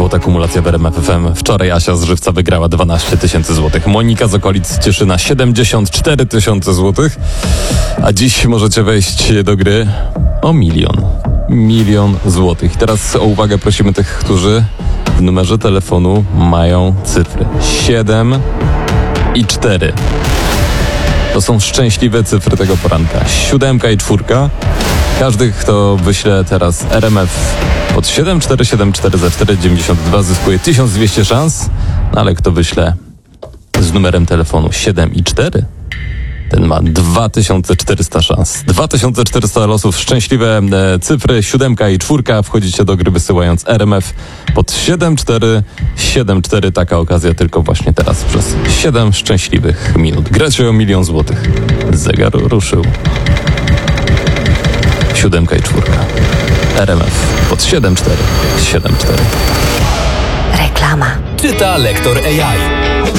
złota kumulacja w RMF FM. Wczoraj Asia z Żywca wygrała 12 000 złotych. Monika z okolic Cieszyna 74 000 złotych. A dziś możecie wejść do gry o 1 000 000 złotych. I teraz o uwagę prosimy tych, którzy w numerze telefonu mają cyfry 7 i 4. To są szczęśliwe cyfry tego poranka. 7 i 4. Każdy, kto wyśle teraz RMF pod 7474 za 4,92 zyskuje 1200 szans, no ale kto wyśle z numerem telefonu 7 i 4, ten ma 2400 szans. 2400 losów, szczęśliwe cyfry, 7 i 4. Wchodzicie do gry wysyłając RMF pod 7474. Taka okazja tylko właśnie teraz przez 7 szczęśliwych minut. Gracie o 1 000 000 złotych. Zegar ruszył. 7 i 4. RMF pod 7474. Reklama. Czyta lektor AI.